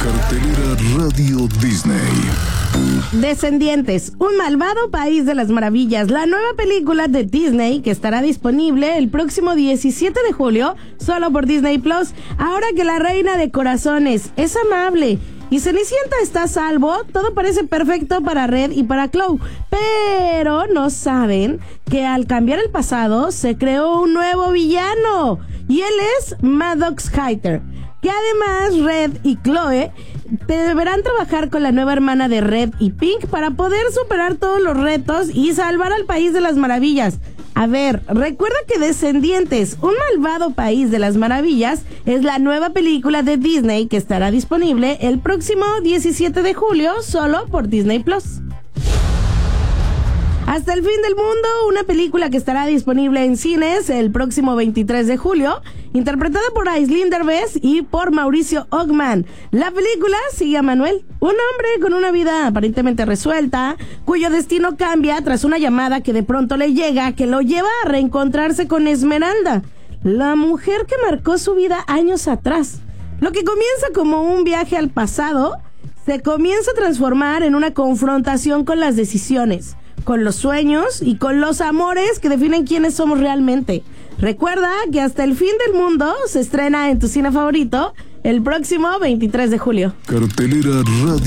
Cartelera Radio Disney. Descendientes, un malvado país de las maravillas, la nueva película de Disney que estará disponible el próximo 17 de julio solo por Disney Plus. Ahora que la reina de corazones es amable y Cenicienta está a salvo, todo parece perfecto para Red y para Chloe, pero no saben que al cambiar el pasado se creó un nuevo villano y él es Maddox Hider, que además Red y Chloe deberán trabajar con la nueva hermana de Red y Pink para poder superar todos los retos y salvar al país de las maravillas. A ver, recuerda que Descendientes, un malvado país de las maravillas, es la nueva película de Disney que estará disponible el próximo 17 de julio solo por Disney Plus. Hasta el fin del mundo, una película que estará disponible en cines el próximo 23 de julio, interpretada por Aislinn Derbez y por Mauricio Ockman. La película sigue a Manuel, un hombre con una vida aparentemente resuelta, cuyo destino cambia tras una llamada que de pronto le llega, que lo lleva a reencontrarse con Esmeralda, la mujer que marcó su vida años atrás. Lo que comienza como un viaje al pasado, se comienza a transformar en una confrontación con las decisiones, con los sueños y con los amores que definen quiénes somos realmente. Recuerda que Hasta el fin del mundo se estrena en tu cine favorito el próximo 23 de julio. Cartelera Radio.